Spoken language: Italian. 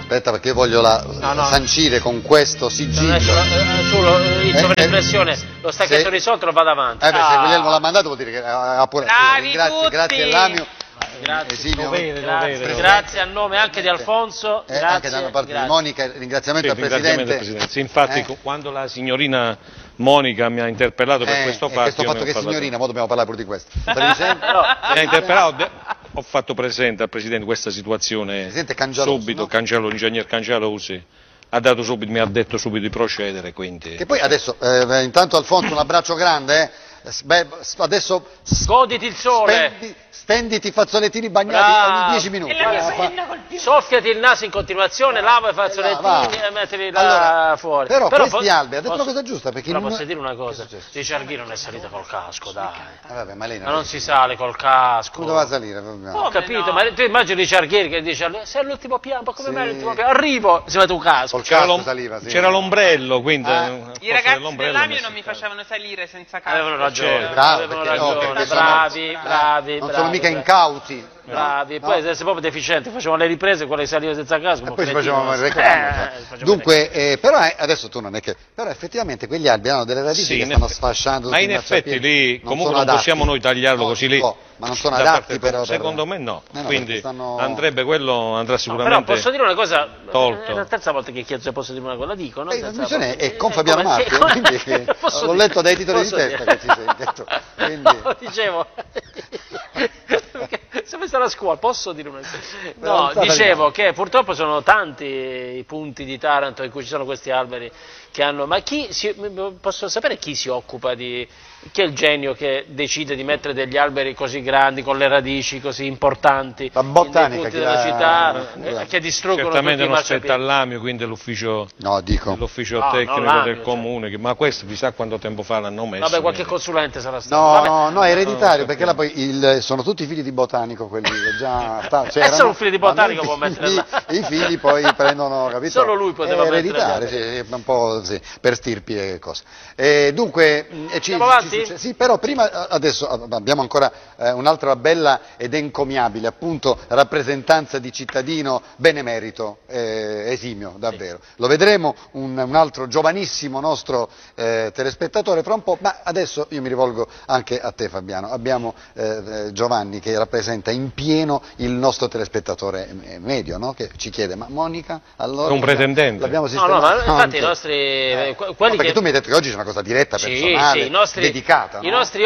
Aspetta, perché io voglio sancire con questo sigillo. Solo il sovraimpressione, lo sta che sono risolto, lo vado avanti. Se Guglielmo l'ha mandato vuol dire che ha pure. Grazie Lamio. Grazie a nome anche di Alfonso, anche da parte di Monica, ringraziamento al Presidente. Sì, infatti quando la signorina Monica mi ha interpellato per questo fatto, questo fatto che signorina, ora dobbiamo parlare pure di questo. Mi ha interpellato, ho fatto presente al Presidente questa situazione subito, l'ingegner Cangialo ha dato subito, mi ha detto subito di procedere, quindi. Che poi adesso, intanto Alfonso un abbraccio grande, adesso goditi il sole, stenditi i fazzolettini bagnati ogni 10 minuti. Soffiati il naso in continuazione, lava i fazzolettini e mettili là fuori. Però questi alberi, ha detto una cosa giusta, perché però posso dire una cosa, Ricciardi non è salita col casco, dai. Vabbè, ma non si sale col casco. Come doveva salire? Ho capito, ma tu immagini Ricciardi che dice sei all'ultimo piano, ma come mai all'ultimo piano? Arrivo, si mette un casco. C'era l'ombrello, quindi i ragazzi dell'Amio non mi facevano salire senza casco. Avevano ragione, bravi. Non sono mica incauti. Bravi, poi se sei proprio deficiente, facevano le riprese, quelle che salivano senza casco. E poi ci facevamo il reclamo. Dunque, però adesso tu non è che. Però effettivamente quegli alberi hanno delle radici che stanno sfasciando. Ma in effetti lì comunque non possiamo noi tagliarlo così lì. Ma non sono adatti però. Secondo me no. Quindi andrebbe quello, andrà sicuramente. Però posso dire una cosa, tolto. È la terza volta che chiedo se posso dire una cosa, la dico, no? La trasmissione è con Fabiano Marco, quindi l'ho letto dai titoli di testa che ci sei detto. No, dicevo. Siamo stati a scuola, posso dire una cosa? No, dicevo che purtroppo sono tanti i punti di Taranto in cui ci sono questi alberi che hanno. Ma posso sapere chi si occupa di. Chi è il genio che decide di mettere degli alberi così grandi, con le radici così importanti, la botanica, nei punti della città, che distruggono certamente tutti i non spetta all'Amio, quindi l'ufficio tecnico del comune, ma questo chissà quanto tempo fa l'hanno messo. Vabbè, qualche consulente sarà stato. No, è ereditario, perché là poi sono tutti figli di botanico quelli che già c'erano. Solo un figlio di botanico può mettere là. I figli poi prendono, capito? Solo lui poteva mettere ereditare, sì, un po' per stirpi e cose. Dunque, sì, però prima adesso abbiamo ancora un'altra bella ed encomiabile appunto rappresentanza di cittadino benemerito, esimio davvero. Lo vedremo un altro giovanissimo nostro telespettatore fra un po', ma adesso io mi rivolgo anche a te Fabiano. Abbiamo Giovanni che rappresenta in pieno il nostro telespettatore medio, no? Che ci chiede, ma Monica allora... È un pretendente. L'abbiamo sistemato? No, ma infatti i nostri... perché tu mi hai detto che oggi c'è una cosa diretta, personale, dedicata. I nostri